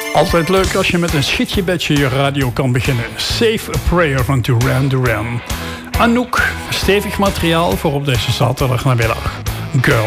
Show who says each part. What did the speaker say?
Speaker 1: Altijd leuk als je met een schietgebedje je radio kan beginnen. Save a Prayer van Duran Duran. Anouk, stevig materiaal voor op deze zaterdagmiddag. Girl.